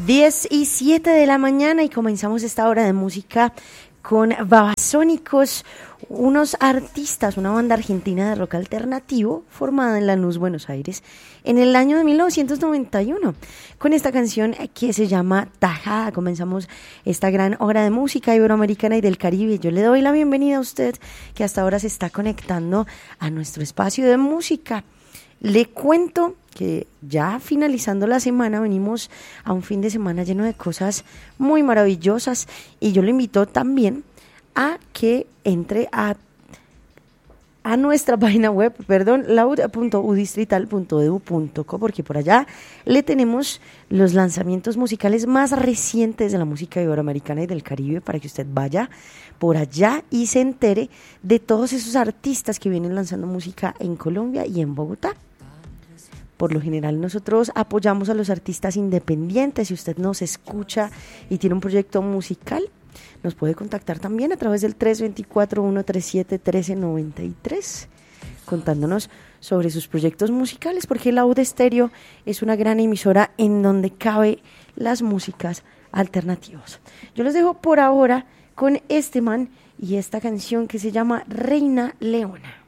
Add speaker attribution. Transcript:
Speaker 1: 10:07 de la mañana y comenzamos esta hora de música con Babasónicos, unos artistas, una banda argentina de rock alternativo formada en Lanús, Buenos Aires, en el año de 1991. Con esta canción que se llama Tajada, comenzamos esta gran hora de música iberoamericana y del Caribe. Yo le doy la bienvenida a usted que hasta ahora se está conectando a nuestro espacio de música. Le cuento que ya finalizando la semana venimos a un fin de semana lleno de cosas muy maravillosas y yo le invito también a que entre a nuestra página web, laud.udistrital.edu.co, porque por allá le tenemos los lanzamientos musicales más recientes de la música iberoamericana y del Caribe para que usted vaya por allá y se entere de todos esos artistas que vienen lanzando música en Colombia y en Bogotá. Por lo general nosotros apoyamos a los artistas independientes. Si usted nos escucha y tiene un proyecto musical, nos puede contactar también a través del 324-137-1393, contándonos sobre sus proyectos musicales, porque Laud Estéreo es una gran emisora en donde cabe las músicas alternativas. Yo los dejo por ahora con este man y esta canción que se llama Reina Leona.